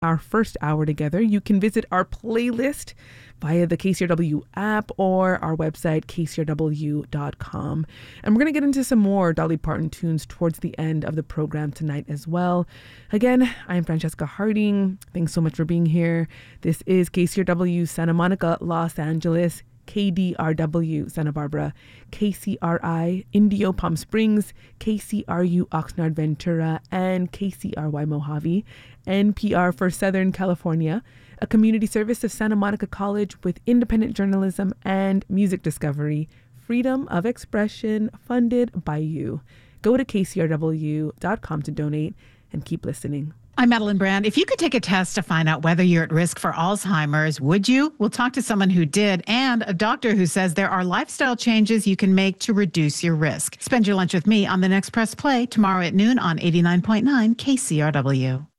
our first hour together, you can visit our playlist via the KCRW app or our website, kcrw.com. And we're going to get into some more Dolly Parton tunes towards the end of the program tonight as well. Again, I'm Francesca Harding. Thanks so much for being here. This is KCRW Santa Monica, Los Angeles, KDRW Santa Barbara, KCRI Indio Palm Springs, KCRU Oxnard Ventura, and KCRY Mojave, NPR for Southern California, a community service of Santa Monica College with independent journalism and music discovery, freedom of expression, funded by you. Go to kcrw.com to donate and keep listening. I'm Madeline Brand. If you could take a test to find out whether you're at risk for Alzheimer's, would you? We'll talk to someone who did and a doctor who says there are lifestyle changes you can make to reduce your risk. Spend your lunch with me on the next Press Play tomorrow at noon on 89.9 KCRW.